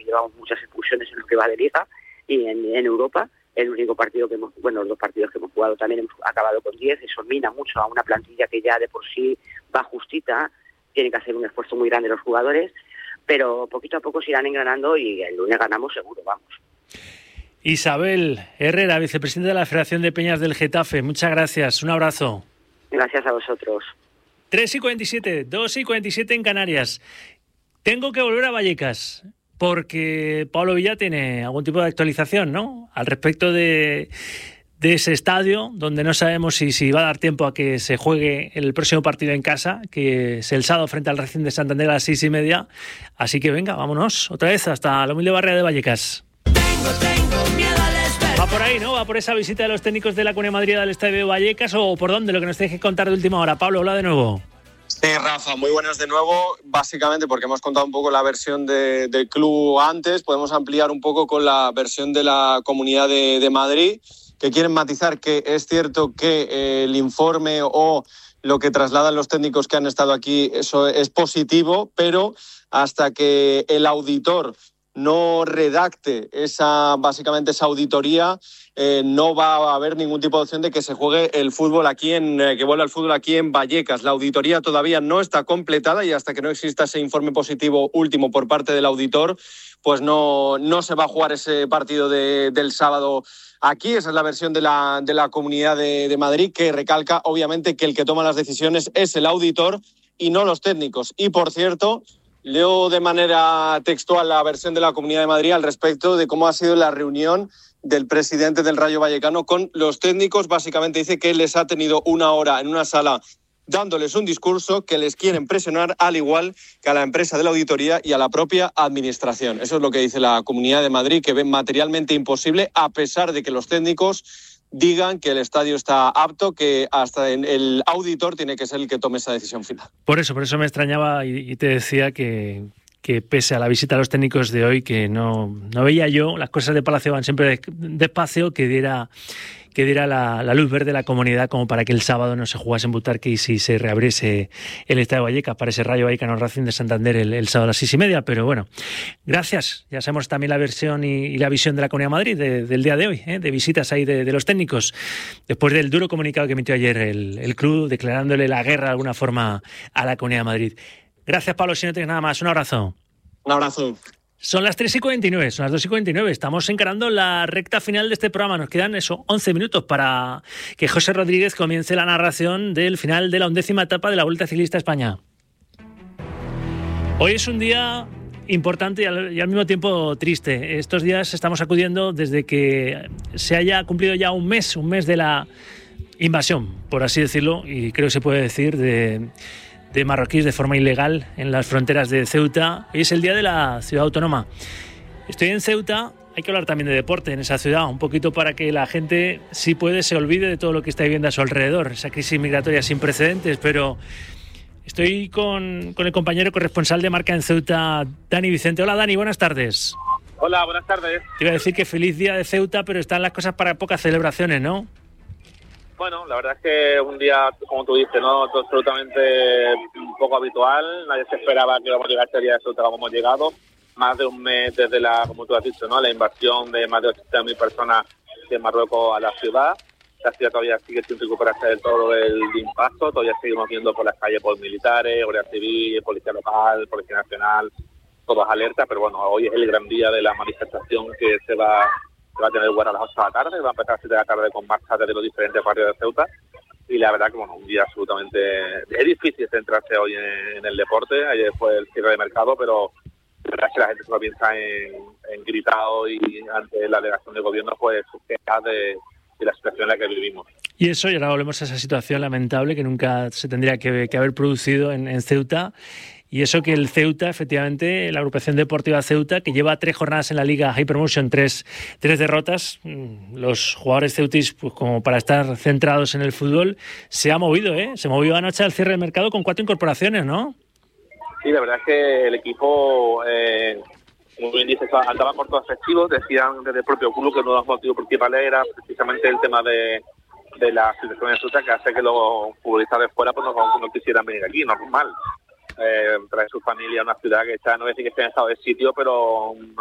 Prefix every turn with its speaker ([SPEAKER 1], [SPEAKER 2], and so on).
[SPEAKER 1] porque llevamos muchas expulsiones en lo que va de Liga y en Europa. El único partido que los 2 partidos que hemos jugado también hemos acabado con 10. Eso mina mucho a una plantilla que ya de por sí va justita. Tiene que hacer un esfuerzo muy grande los jugadores, pero poquito a poco se irán engranando y el lunes ganamos seguro, vamos.
[SPEAKER 2] Isabel Herrera, vicepresidenta de la Federación de Peñas del Getafe, muchas gracias, un abrazo.
[SPEAKER 1] Gracias a vosotros.
[SPEAKER 2] 3:47, 2:47 en Canarias. Tengo que volver a Vallecas, porque Pablo Villa tiene algún tipo de actualización, ¿no?, al respecto de ese estadio, donde no sabemos si va a dar tiempo a que se juegue el próximo partido en casa, que es el sábado frente al Racing de Santander a las 6:30. Así que venga, vámonos otra vez hasta la humilde barrio de Vallecas.
[SPEAKER 3] Tengo miedo al espejo.
[SPEAKER 2] Va por ahí, ¿no? Va por esa visita de los técnicos de la Comunidad de Madrid al Estadio de Vallecas, o por dónde, lo que nos deje contar de última hora. Pablo, habla de nuevo.
[SPEAKER 4] Sí, Rafa, muy buenas de nuevo. Básicamente porque hemos contado un poco la versión del club antes, podemos ampliar un poco con la versión de la Comunidad de Madrid, que quieren matizar que es cierto que el informe o lo que trasladan los técnicos que han estado aquí, eso es positivo, pero hasta que el auditor no redacte básicamente esa auditoría, no va a haber ningún tipo de opción de que se juegue el fútbol que vuelva el fútbol aquí en Vallecas. La auditoría todavía no está completada y hasta que no exista ese informe positivo último por parte del auditor, pues no se va a jugar ese partido del sábado aquí. Esa es la versión de la Comunidad de Madrid, que recalca obviamente que el que toma las decisiones es el auditor y no los técnicos. Y por cierto, leo de manera textual la versión de la Comunidad de Madrid al respecto de cómo ha sido la reunión del presidente del Rayo Vallecano con los técnicos. Básicamente dice que les ha tenido 1 hora en una sala dándoles un discurso, que les quieren presionar al igual que a la empresa de la auditoría y a la propia administración. Eso es lo que dice la Comunidad de Madrid, que ven materialmente imposible, a pesar de que los técnicos digan que el estadio está apto, que hasta el auditor tiene que ser el que tome esa decisión final.
[SPEAKER 2] Por eso me extrañaba y te decía que pese a la visita a los técnicos de hoy, que no veía yo, las cosas de Palacio van siempre despacio, que diera la luz verde a la Comunidad como para que el sábado no se jugase en Butarque y si se reabriese el Estadio Vallecas para ese Rayo Vallecano Racing de Santander el sábado a las 6:30. Pero bueno, gracias. Ya sabemos también la versión y la visión de la Comunidad de Madrid del día de hoy, de visitas ahí de los técnicos, después del duro comunicado que emitió ayer el club, declarándole la guerra de alguna forma a la Comunidad de Madrid. Gracias, Pablo. Si no tienes nada más, un abrazo.
[SPEAKER 4] Un abrazo.
[SPEAKER 2] Son las 3:49, son las 2:49. Estamos encarando la recta final de este programa. Nos quedan 11 minutos para que José Rodríguez comience la narración del final de la 11ª etapa de la Vuelta Ciclista a España. Hoy es un día importante y al mismo tiempo triste. Estos días estamos acudiendo desde que se haya cumplido ya un mes de la invasión, por así decirlo, y creo que se puede decir, de marroquíes de forma ilegal en las fronteras de Ceuta. Hoy es el día de la ciudad autónoma. Estoy en Ceuta, hay que hablar también de deporte en esa ciudad, un poquito para que la gente, si puede, se olvide de todo lo que está viviendo a su alrededor, esa crisis migratoria sin precedentes, pero estoy con el compañero corresponsal de Marca en Ceuta, Dani Vicente. Hola Dani, buenas tardes.
[SPEAKER 5] Hola, buenas tardes.
[SPEAKER 2] Te iba a decir que feliz día de Ceuta, pero están las cosas para pocas celebraciones, ¿no?
[SPEAKER 5] Bueno, la verdad es que un día, como tú dices, ¿no?, absolutamente poco habitual. Nadie se esperaba que íbamos a llegar este día de Ceuta como hemos llegado. Más de un mes desde como tú has dicho, ¿no?, la invasión de más de 80.000 personas de Marruecos a la ciudad. La ciudad todavía sigue sin recuperarse del todo el impacto. Todavía seguimos viendo por las calles por militares, Guardia Civil, Policía Local, Policía Nacional, todos alertas. Pero bueno, hoy es el gran día de la manifestación que se va a tener lugar a las 8 de la tarde, va a empezar a las 7 de la tarde con marchas desde los diferentes barrios de Ceuta, y la verdad que bueno, un día absolutamente... Es difícil centrarse hoy en el deporte. Ayer fue el cierre de mercado, pero la verdad es que la gente solo piensa en gritar hoy ante la delegación de gobierno, pues quejas de la situación en la que vivimos.
[SPEAKER 2] Y eso, y ahora volvemos a esa situación lamentable que nunca se tendría que haber producido en Ceuta. Y eso que el Ceuta, efectivamente, la agrupación deportiva Ceuta, que lleva 3 jornadas en la Liga Hypermotion, 3 derrotas, los jugadores ceutis, pues como para estar centrados en el fútbol, se ha movido, se movió anoche al cierre del mercado con 4 incorporaciones, ¿no?
[SPEAKER 5] Sí, la verdad es que el equipo, como bien dices, andaba por todos festivos. Decían desde el propio club que uno de los motivos principales era precisamente el tema de la situación en Ceuta, que hace que los futbolistas de fuera pues no quisieran venir aquí, normal. Traer su familia a una ciudad que está, no voy a decir que esté en estado de sitio, pero